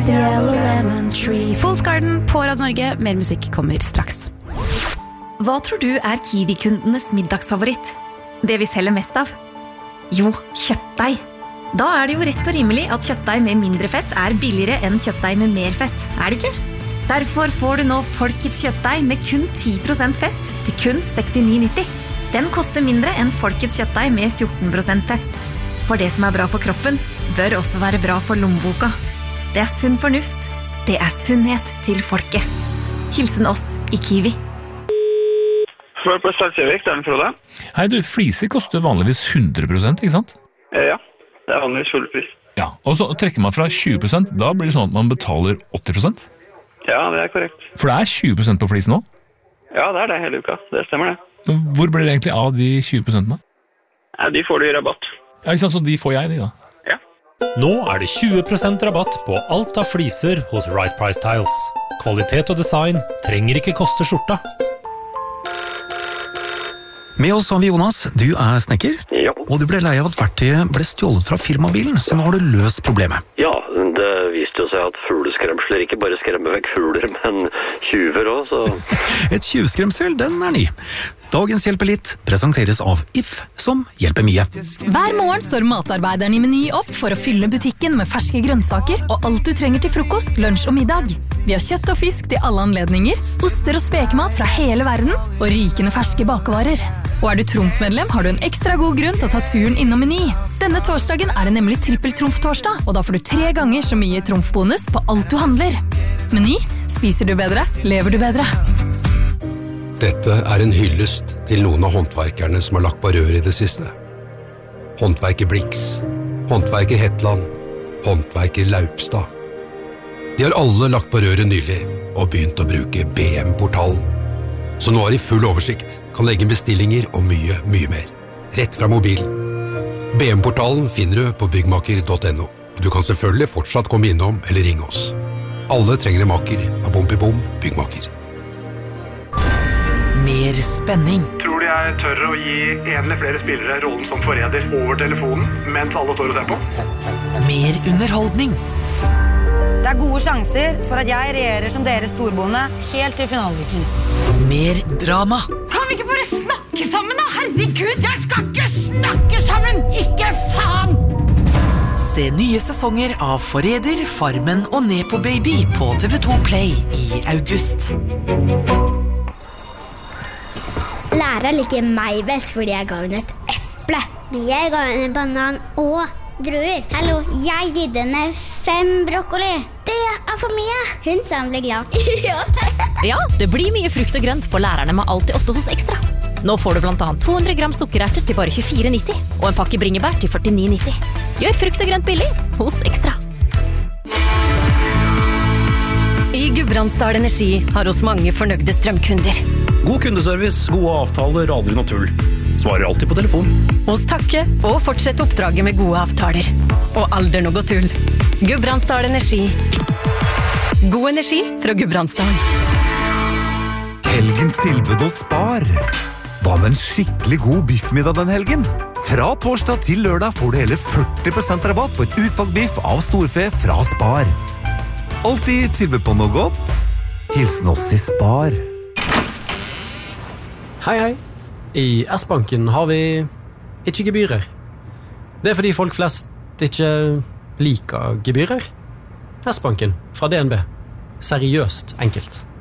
the yellow lemon tree. Fools Garden på Radio Norge. Mer musikk kommer straks. Hva tror du Kiwi-kundenes middagsfavoritt? Det vi selger mest av? Jo, kjøttdeig. Da det jo rett og rimelig at kjøttdeig med mindre fett billigere enn kjøttdeig med mer fett, det ikke? Derfor får du nå Folkets kjøttdeig med kun 10% fett til kun 69,90. Den koster mindre enn Folkets kjøttdeig med 14% fett. For det som bra for kroppen, bør også være bra for lommeboka. Det sunn fornuft. Det sunnhet til folket. Hilsen oss i Kiwi. For på Stadskjøvik, det Frode. Hei du, fliser koster vanligvis 100%, ikke sant? Ja, det vanligvis full pris. Ja, og så trekker man fra 20%, da blir det sånn at man betaler 80%? Ja, det korrekt. For det 20% på flisen nå? Ja, det det hele uka, det stemmer det. Men hvor blir det egentlig av de 20% da? Ja, de får du i rabatt. Ja, ikke sant, så de får jeg, de da? Ja. Nå det 20% rabatt på alt av fliser hos Right Price Tiles. Kvalitet og design trenger ikke koste skjorta. Med oss har vi Jonas, du snekker, Ja. og du ble lei av at verktøyet ble stjålet fra firmabilen, så nå har du løst problemet. Ja, det viste jo seg at fugleskremsler ikke bare skremmer vekk fugler, men tjuver også, så... Et tjuvskremsel, den ny. Dagens Hjelper litt presenteres av If, som hjelper mye. Hver morgen står matarbeideren i Meny opp for å fylle butikken med ferske grønnsaker og alt du trenger til frokost, lunsj og middag. Vi har kjøtt og fisk til alle anledninger, oster og spekemat fra hele verden og rykende ferske bakevarer. Og du Trumf-medlem, har du en ekstra god grunn til å ta turen innom Meny. Denne torsdagen det nemlig trippel-Trumf-torsdag, og da får du 3 ganger så mye Trumf-bonus på alt du handler. Meny, spiser du bedre, lever du bedre. Dette en hyllest til noen av håndverkerne som har lagt på rør i det siste. Håndverker Blix, håndverker Hetland, håndverker Laupstad. De har alle lagt på røret nylig og begynt å bruke BM-portalen. Så nå de full oversikt, kan legge bestillinger og mye, mye mer. Rett fra mobilen. BM-portalen finner du på byggmaker.no. Og du kan selvfølgelig fortsatt komme innom eller ringe oss. Alle trenger en maker av Bom Byggmaker. Mer spenning. Tror du jeg tør å gi en eller flere spillere rollen som forræder over telefonen, mens alle står og ser på? Mer underholdning. Det gode sjanser for at jeg regjerer som deres storbonde helt til finaleviken. Mer drama. Kan vi ikke bare snakke sammen da? Herregud, jeg skal ikke snakke sammen! Ikke faen! Se nye sesonger av Forræder, Farmen og Nepo Baby på TV2 Play i august. Læreren liker meg best fordi jeg ga henne et eple. Men jeg ga henne en banan og druer. Hallo, jeg gitt henne 5 brokkoli. Det for mye. Hun sa hun ble glad. Ja, det blir mye frukt og grønt på lærerne med Alltid 8 hos Ekstra. Nå får du blant annet 200 gram sukkererter til bare 24,90 og en pakke bringebær til 49,90. Gjør frukt og grønt billig hos Ekstra. I Gudbrandsdal Energi har oss mange fornøyde strømkunder. God kundeservice, gode avtaler, aldri noe tull. Svarer alltid på telefon. Oss takke og fortsette oppdraget med gode avtaler. Og aldri noe tull. Gudbrandsdal Energi. God energi fra Gudbrandsdal. Helgens tilbud hos Spar. Hva med en skikkelig god biffmiddag den helgen? Fra torsdag til lørdag får du hele 40% rabatt på et utvalgt biff av storfe fra Spar. Alltid tilbud på noe godt. Hilsen oss i Spar. Hei. I S-banken har vi ikke gebyrer. Det fordi folk flest ikke liker gebyrer. S-banken fra DNB. Seriøst enkelt.